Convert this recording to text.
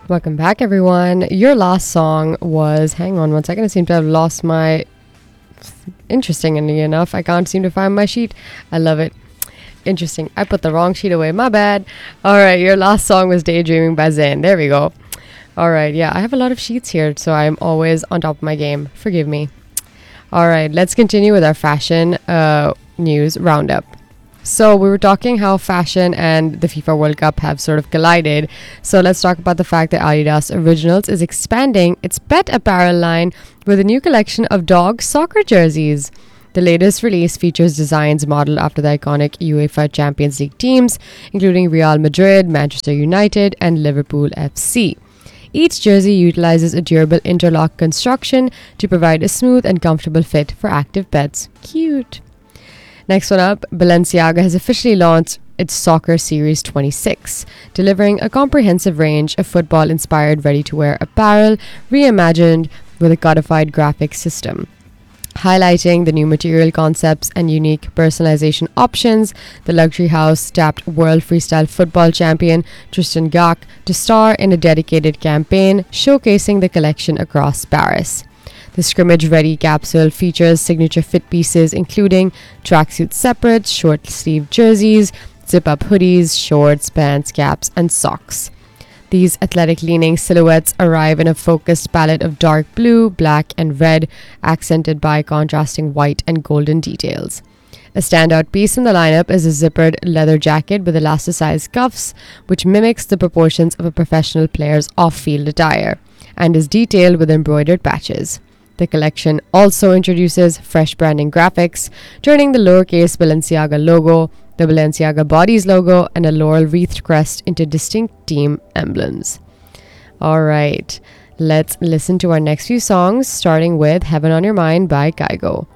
Welcome back, everyone. Your last song was, hang on one second, I seem to have lost my, interestingly enough, I can't seem to find my sheet. I love it. Interesting. I put the wrong sheet away. My bad. All right, your last song was Daydreaming by Zayn. There we go. All right, yeah, I have a lot of sheets here, so I'm always on top of my game. Forgive me. All right, let's continue with our fashion news roundup. So we were talking how fashion and the FIFA World Cup have sort of collided. So let's talk about the fact that Adidas Originals is expanding its pet apparel line with a new collection of dog soccer jerseys. The latest release features designs modeled after the iconic UEFA Champions League teams, including Real Madrid, Manchester United, and Liverpool FC. Each jersey utilizes a durable interlock construction to provide a smooth and comfortable fit for active pets. Cute. Next one up, Balenciaga has officially launched its Soccer Series 26, delivering a comprehensive range of football-inspired ready-to-wear apparel reimagined with a codified graphics system. Highlighting the new material concepts and unique personalization options, the luxury house tapped world freestyle football champion Tristan Gak to star in a dedicated campaign showcasing the collection across Paris. The scrimmage-ready capsule features signature fit pieces including tracksuit separates, short-sleeved jerseys, zip-up hoodies, shorts, pants, caps, and socks. These athletic-leaning silhouettes arrive in a focused palette of dark blue, black, and red, accented by contrasting white and golden details. A standout piece in the lineup is a zippered leather jacket with elasticized cuffs, which mimics the proportions of a professional player's off-field attire, and is detailed with embroidered patches. The collection also introduces fresh branding graphics, turning the lowercase Balenciaga logo, the Balenciaga Bodies logo, and a laurel wreathed crest into distinct team emblems. Alright, let's listen to our next few songs, starting with Heaven on Your Mind by Kygo.